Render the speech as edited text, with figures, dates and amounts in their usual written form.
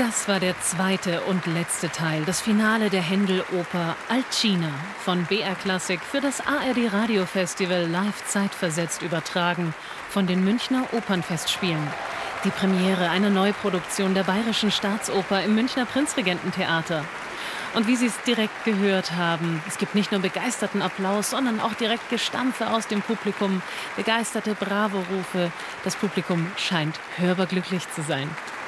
Das war der zweite und letzte Teil, das Finale der Händel-Oper Alcina von BR Classic für das ARD Radiofestival live zeitversetzt übertragen von den Münchner Opernfestspielen. Die Premiere einer Neuproduktion der Bayerischen Staatsoper im Münchner Prinzregententheater. Und wie Sie es direkt gehört haben, es gibt nicht nur begeisterten Applaus, sondern auch direkt Gestampfe aus dem Publikum, begeisterte Bravo-Rufe. Das Publikum scheint hörbar glücklich zu sein.